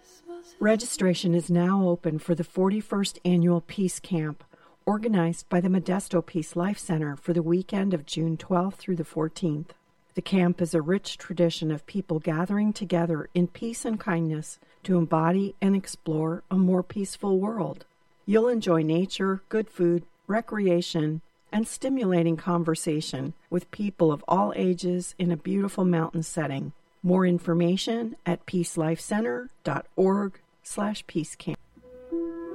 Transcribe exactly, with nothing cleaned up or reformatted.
Registration is now open for the forty-first Annual Peace Camp, organized by the Modesto Peace Life Center for the weekend of June twelfth through the fourteenth. The camp is a rich tradition of people gathering together in peace and kindness to embody and explore a more peaceful world. You'll enjoy nature, good food, recreation, and stimulating conversation with people of all ages in a beautiful mountain setting. More information at peacelifecenter dot org slash peacecamp.